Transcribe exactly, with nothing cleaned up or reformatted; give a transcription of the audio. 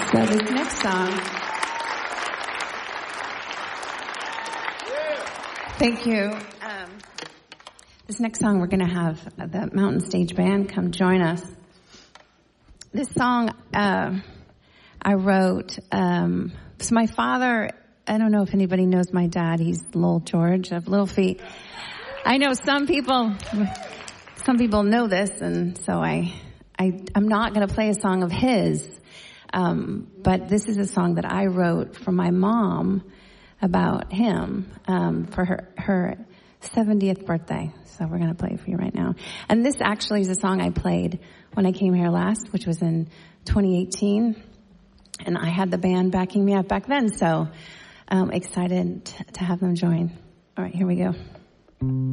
So this next song, thank you. Um, this next song, we're going to have the Mountain Stage Band come join us. This song uh, I wrote. Um, so my father, I don't know if anybody knows my dad. He's Lowell George of Little Feat. I know some people, some people know this, and so I, I I'm not going to play a song of his. Um, but this is a song that I wrote for my mom about him um, for her her seventieth birthday. So we're going to play it for you right now. And this actually is a song I played when I came here last, which was in twenty eighteen. And I had the band backing me up back then. So um excited to have them join. All right, here we go.